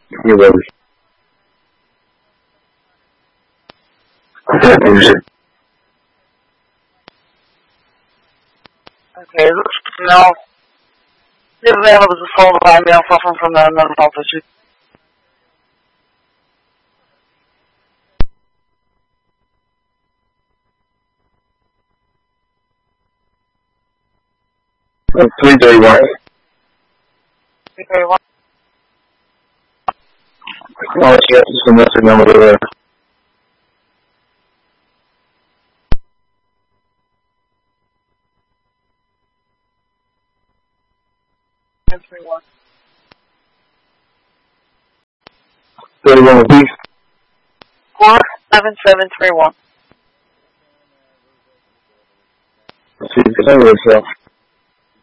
You're welcome. Okay, now, the available is a phone line now suffering from the mental health issue. It's 331. 331. No, it's just a message number there. Three-one. 31 please. 47731. See, it's yourself.